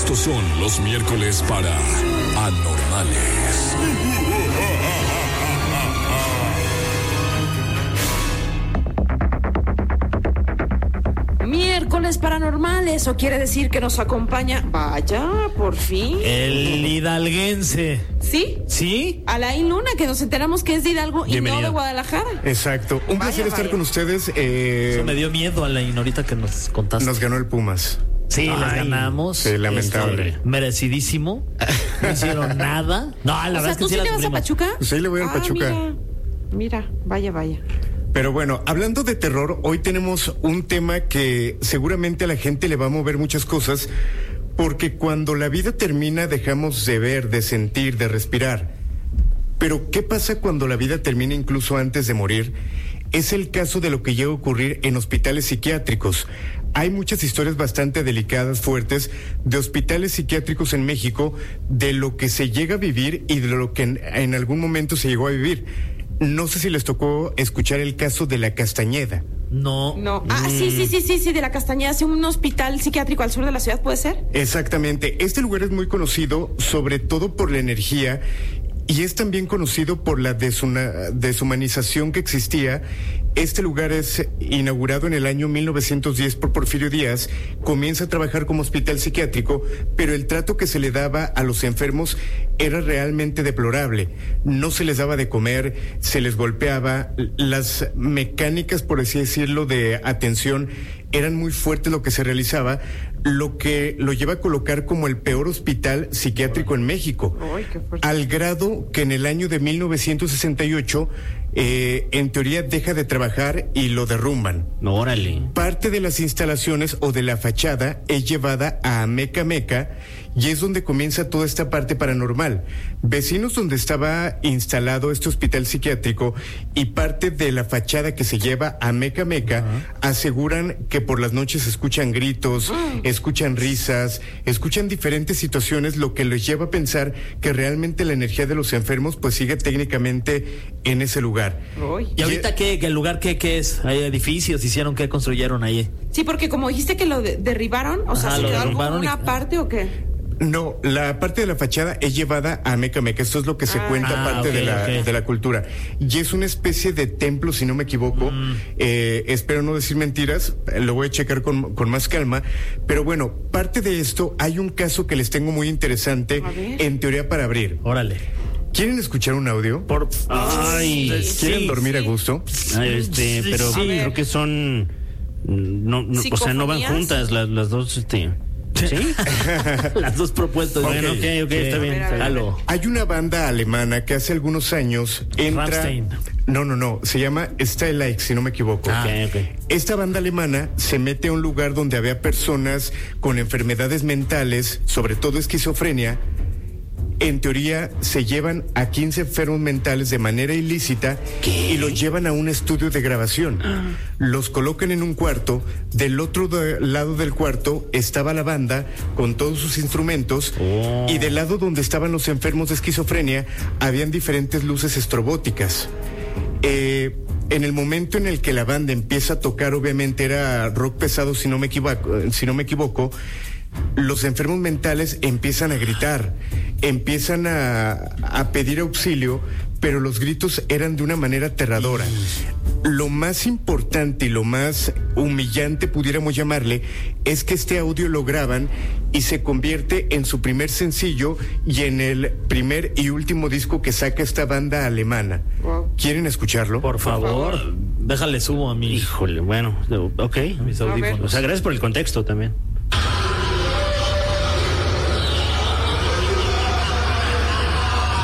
Estos son los miércoles para Anormales. Miércoles paranormales, eso quiere decir que nos acompaña, vaya, por fin, el hidalguense. ¿Sí? ¿Sí? Alain Luna, que nos enteramos que es de Hidalgo y no de Guadalajara. Exacto, un placer estar con ustedes. Eso me dio miedo, Alain, ahorita que nos contaste. Nos ganó el Pumas. Sí, les ganamos. Sí, lamentable. Merecidísimo. No hicieron nada. No, la verdad es que ¿tú sí le vas a Pachuca? Sí, le voy al Pachuca. Mira, vaya. Pero bueno, hablando de terror, hoy tenemos un tema que seguramente a la gente le va a mover muchas cosas, porque cuando la vida termina dejamos de ver, de sentir, de respirar. Pero ¿qué pasa cuando la vida termina incluso antes de morir? Es el caso de lo que llega a ocurrir en hospitales psiquiátricos. Hay muchas historias bastante delicadas, fuertes, de hospitales psiquiátricos en México, de lo que se llega a vivir y de lo que en algún momento se llegó a vivir. No sé si les tocó escuchar el caso de la Castañeda. No. Sí, de la Castañeda, hacia un hospital psiquiátrico al sur de la ciudad, ¿puede ser? Exactamente. Este lugar es muy conocido, sobre todo por la energía, y es también conocido por la deshumanización que existía. Este lugar es inaugurado en el año 1910 por Porfirio Díaz, comienza a trabajar como hospital psiquiátrico, pero el trato que se le daba a los enfermos era realmente deplorable. No se les daba de comer, se les golpeaba, las mecánicas, por así decirlo, de atención eran muy fuertes lo que se realizaba, lo que lo lleva a colocar como el peor hospital psiquiátrico en México. Al grado que en el año de 1968, en teoría deja de trabajar y lo derrumban. Órale. Parte de las instalaciones o de la fachada es llevada a Ameca Meca y es donde comienza toda esta parte paranormal. Vecinos donde estaba instalado este hospital psiquiátrico y parte de la fachada que se lleva a Meca Meca aseguran que por las noches escuchan gritos, escuchan risas, escuchan diferentes situaciones, lo que les lleva a pensar que realmente la energía de los enfermos pues sigue técnicamente en ese lugar. ¿Y ahorita el lugar qué es? ¿Hay edificios? ¿Hicieron qué? ¿Construyeron ahí? Sí, porque como dijiste que lo derribaron, o sea, ¿se quedó algo una parte o qué? No, la parte de la fachada es llevada a Meca Meca. Esto es lo que se cuenta parte de la cultura. Y es una especie de templo, si no me equivoco. Espero no decir mentiras, lo voy a checar con más calma. Pero bueno, parte de esto, hay un caso que les tengo muy interesante, en teoría para abrir. Órale. ¿Quieren escuchar un audio? ¿Quieren dormir a gusto? Pero creo que son... o sea, no van juntas las dos, ¿sí? Las dos propuestas. Bueno, ok, está bien. Hay una banda alemana que hace algunos años entra... Rammstein. No, se llama Stay Like, si no me equivoco. Esta banda alemana se mete a un lugar donde había personas con enfermedades mentales, sobre todo esquizofrenia. En teoría se llevan a 15 enfermos mentales de manera ilícita y los llevan a un estudio de grabación. Los colocan en un cuarto, del otro lado del cuarto estaba la banda con todos sus instrumentos y del lado donde estaban los enfermos de esquizofrenia habían diferentes luces estrobóticas. En el momento en el que la banda empieza a tocar, obviamente era rock pesado si no me equivoco, los enfermos mentales empiezan a gritar, empiezan a pedir auxilio, pero los gritos eran de una manera aterradora. Lo más importante y lo más humillante, pudiéramos llamarle, es que este audio lo graban y se convierte en su primer sencillo y en el primer y último disco que saca esta banda alemana. ¿Quieren escucharlo? Por favor. Déjale subo a mi... Híjole, bueno, ok. Mis audífonos. O sea, gracias por el contexto también.